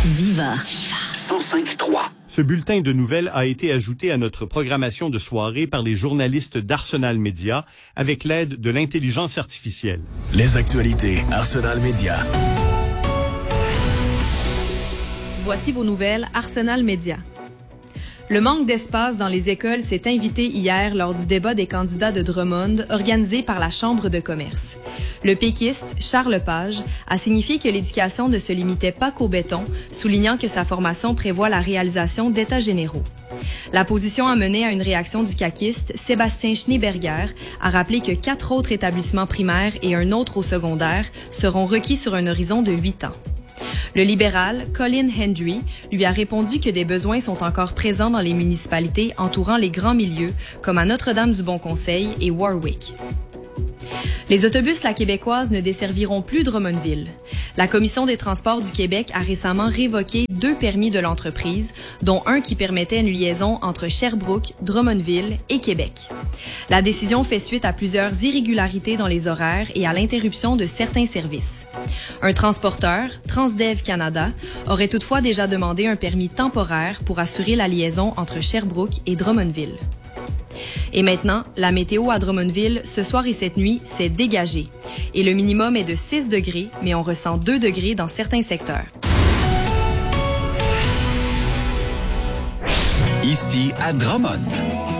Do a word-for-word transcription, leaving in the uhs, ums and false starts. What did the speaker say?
Viva. cent cinq trois. Ce bulletin de nouvelles a été ajouté à notre programmation de soirée par les journalistes d'Arsenal Média avec l'aide de l'intelligence artificielle. Les actualités Arsenal Média. Voici vos nouvelles Arsenal Média. Le manque d'espace dans les écoles s'est invité hier lors du débat des candidats de Drummond organisé par la Chambre de commerce. Le péquiste, Charles Page, a signifié que l'éducation ne se limitait pas qu'au béton, soulignant que sa formation prévoit la réalisation d'états généraux. La position a mené à une réaction du caquiste, Sébastien Schneeberger, a rappelé que quatre autres établissements primaires et un autre au secondaire seront requis sur un horizon de huit ans. Le libéral, Colin Hendry, lui a répondu que des besoins sont encore présents dans les municipalités entourant les grands milieux, comme à Notre-Dame-du-Bon-Conseil et Warwick. Les autobus La Québécoise ne desserviront plus Drummondville. La Commission des transports du Québec a récemment révoqué deux permis de l'entreprise, dont un qui permettait une liaison entre Sherbrooke, Drummondville et Québec. La décision fait suite à plusieurs irrégularités dans les horaires et à l'interruption de certains services. Un transporteur, Transdev Canada, aurait toutefois déjà demandé un permis temporaire pour assurer la liaison entre Sherbrooke et Drummondville. Et maintenant, la météo à Drummondville, ce soir et cette nuit, s'est dégagée. Et le minimum est de six degrés, mais on ressent deux degrés dans certains secteurs. Ici à Drummond.